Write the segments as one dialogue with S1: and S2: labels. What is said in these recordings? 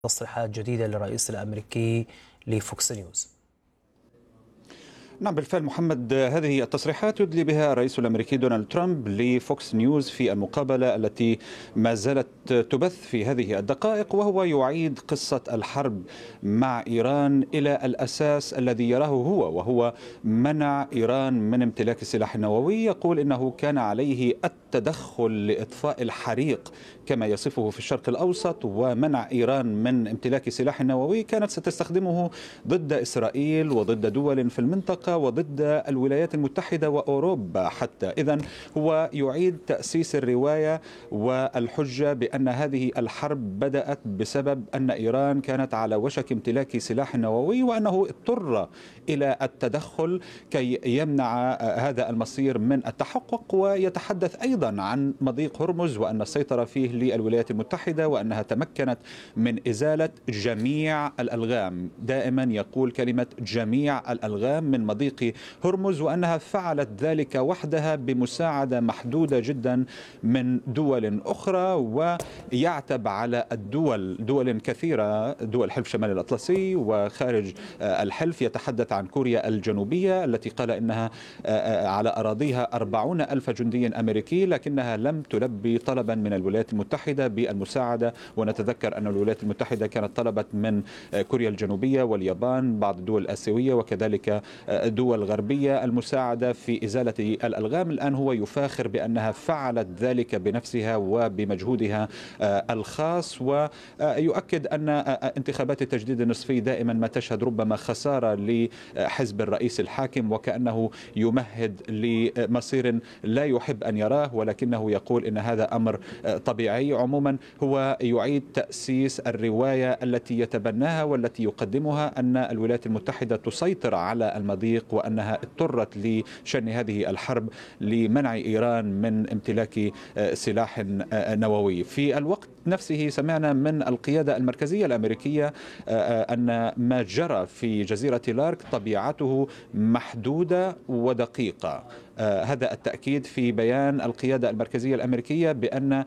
S1: تصريحات جديدة للرئيس الأمريكي لفوكس نيوز.
S2: نعم بالفعل محمد، هذه التصريحات يدلي بها الرئيس الأمريكي دونالد ترامب لفوكس نيوز في المقابلة التي ما زالت تبث في هذه الدقائق، وهو يعيد قصة الحرب مع إيران إلى الأساس الذي يراه هو، وهو منع إيران من امتلاك السلاح النووي. يقول إنه كان عليه التدخل لإطفاء الحريق كما يصفه في الشرق الأوسط، ومنع إيران من امتلاك سلاح نووي كانت ستستخدمه ضد إسرائيل وضد دول في المنطقة وضد الولايات المتحدة وأوروبا حتى. إذن هو يعيد تأسيس الرواية والحجة بأن هذه الحرب بدأت بسبب أن إيران كانت على وشك امتلاك سلاح نووي، وأنه اضطر إلى التدخل كي يمنع هذا المصير من التحقق. ويتحدث أيضا عن مضيق هرمز وأن السيطرة فيه للولايات المتحدة، وأنها تمكنت من إزالة جميع الألغام. دائما يقول كلمة جميع الألغام من مضيق هرمز، وأنها فعلت ذلك وحدها بمساعدة محدودة جدا من دول أخرى. ويعتب على دول كثيرة، دول حلف شمال الأطلسي وخارج الحلف. يتحدث عن كوريا الجنوبية التي قال إنها على أراضيها 40,000 جندي أمريكي، لكنها لم تلبي طلبا من الولايات المتحدة بالمساعدة. ونتذكر أن الولايات المتحدة كانت طلبت من كوريا الجنوبية واليابان، بعض الدول الآسيوية وكذلك دول غربية، المساعدة في إزالة الألغام. الآن هو يفاخر بأنها فعلت ذلك بنفسها وبمجهودها الخاص، ويؤكد أن انتخابات التجديد النصفي دائما ما تشهد ربما خسارة لحزب الرئيس الحاكم، وكأنه يمهد لمصير لا يحب أن يراه، ولكنه يقول إن هذا أمر طبيعي. عموما هو يعيد تأسيس الرواية التي يتبناها والتي يقدمها أن الولايات المتحدة تسيطر على المضيق، وأنها اضطرت لشن هذه الحرب لمنع إيران من امتلاك سلاح نووي. في الوقت نفسه سمعنا من القيادة المركزية الأمريكية أن ما جرى في جزيرة لارك طبيعته محدودة ودقيقة. هذا التأكيد في بيان القيادة المركزية الأمريكية بأن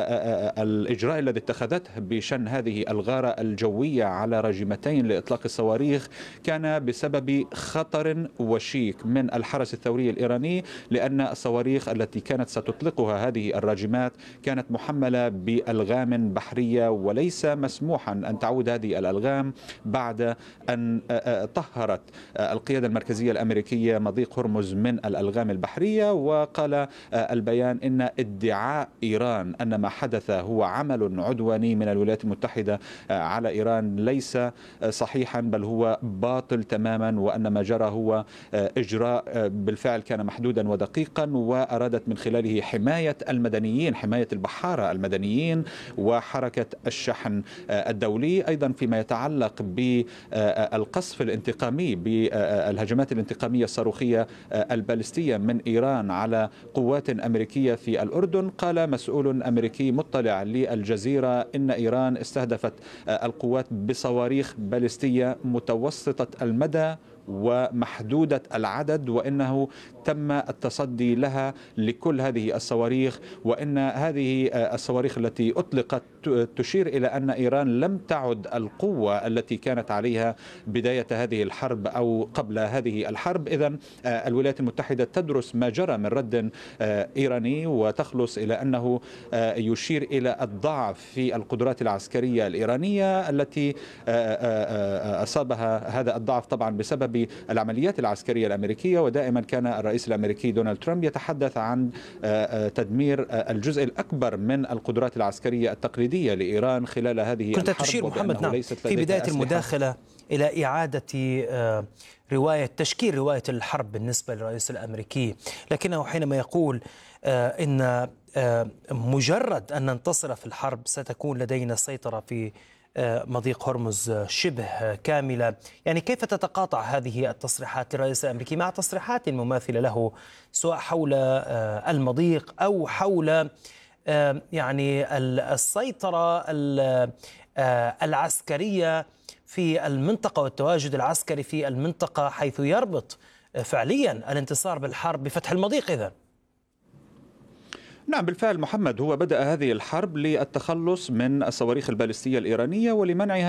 S2: الإجراء الذي اتخذته بشن هذه الغارة الجوية على رجمتين لإطلاق الصواريخ كان بسبب خطر وشيك من الحرس الثوري الإيراني، لأن الصواريخ التي كانت ستطلقها هذه الراجمات كانت محملة بألغام بحرية، وليس مسموحا أن تعود هذه الألغام بعد أن طهرت القيادة المركزية الأمريكية مضيق هرمز من الألغام البحرية. وقال البيان إن ادعاء إيران أن ما حدث هو عمل عدواني من الولايات المتحدة على إيران ليس صحيحا، بل هو باطل تماما، وأن ما جرى هو إجراء بالفعل كان محدودا ودقيقا، وأرادت من خلاله حماية المدنيين، حماية البحارة المدنيين وحركة الشحن الدولي. أيضا فيما يتعلق بالقصف الانتقامي، بالهجمات الانتقامية الصاروخية البالستية من إيران على قوات أمريكية في الأردن، قال مسؤول أمريكي مطلع للجزيرة إن إيران استهدفت القوات بصواريخ بالستية متوسطة المدى ومحدودة العدد، وإنه تم التصدي لها لكل هذه الصواريخ، وإن هذه الصواريخ التي أطلقت تشير إلى أن إيران لم تعد القوة التي كانت عليها بداية هذه الحرب أو قبل هذه الحرب. إذن الولايات المتحدة تدرس ما جرى من رد إيراني وتخلص إلى أنه يشير إلى الضعف في القدرات العسكرية الإيرانية التي أصابها هذا الضعف طبعا بسبب العمليات العسكرية الأمريكية. ودائما كان الرئيس الأمريكي دونالد ترامب يتحدث عن تدمير الجزء الأكبر من القدرات العسكرية التقليدية لإيران خلال هذه
S1: كنت
S2: الحرب.
S1: تشير محمد نعم في بداية المداخلة إلى إعادة تشكيل رواية الحرب بالنسبة للرئيس الأمريكي، لكنه حينما يقول إن مجرد أن ننتصر في الحرب ستكون لدينا سيطرة في مضيق هرمز شبه كاملة، يعني كيف تتقاطع هذه التصريحات للرئيس الأمريكي مع تصريحات مماثلة له سواء حول المضيق أو حول يعني السيطرة العسكرية في المنطقة والتواجد العسكري في المنطقة، حيث يربط فعليا الانتصار بالحرب بفتح المضيق؟ إذن
S2: نعم بالفعل محمد، هو بدأ هذه الحرب للتخلص من الصواريخ البالستية الإيرانية ولمنعها